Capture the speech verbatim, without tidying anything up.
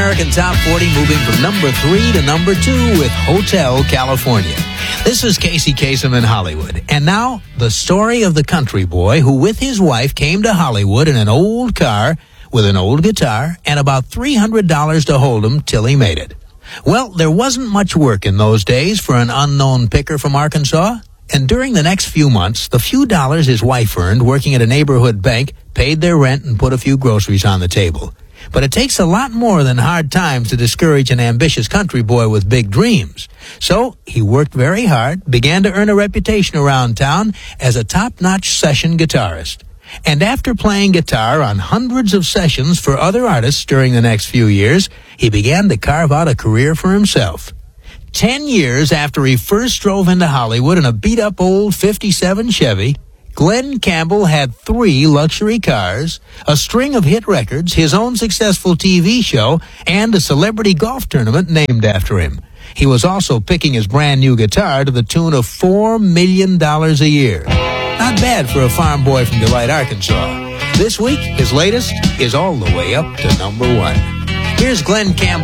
American Top forty, moving from number three to number two with Hotel California. This is Casey Kasem in Hollywood. And now, the story of the country boy who with his wife came to Hollywood in an old car with an old guitar and about three hundred dollars to hold him till he made it. Well, there wasn't much work in those days for an unknown picker from Arkansas. And during the next few months, the few dollars his wife earned working at a neighborhood bank paid their rent and put a few groceries on the table. But it takes a lot more than hard times to discourage an ambitious country boy with big dreams. So he worked very hard, began to earn a reputation around town as a top-notch session guitarist. And after playing guitar on hundreds of sessions for other artists during the next few years, he began to carve out a career for himself. Ten years after he first drove into Hollywood in a beat-up old fifty-seven Chevy, Glenn Campbell had three luxury cars, a string of hit records, his own successful T V show, and a celebrity golf tournament named after him. He was also picking his brand new guitar to the tune of four million dollars a year. Not bad for a farm boy from Delight, Arkansas. This week, his latest is all the way up to number one. Here's Glenn Campbell.